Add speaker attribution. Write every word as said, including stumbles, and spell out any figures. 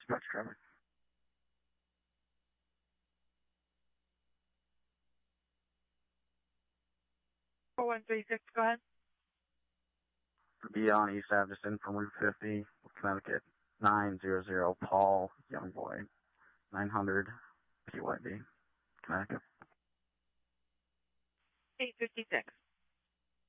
Speaker 1: dispatch traffic.
Speaker 2: four one three six, go ahead.
Speaker 1: Be on East Avison from Route fifty, Connecticut, nine zero zero, Paul Youngboy, nine hundred P Y B, Connecticut.
Speaker 2: eight fifty-six.